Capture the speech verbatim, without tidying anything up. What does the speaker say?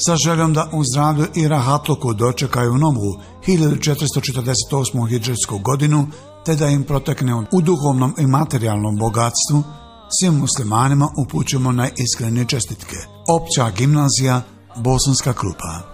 sa željom da u zdravlju i rahatluku dočekaju novu hiljadu četiristo četrdeset osmu hidžetsku godinu, te da im protekne u duhovnom i materijalnom bogatstvu, svim muslimanima upućujemo najiskrenije čestitke. Opća gimnazija Bosanska Krupa.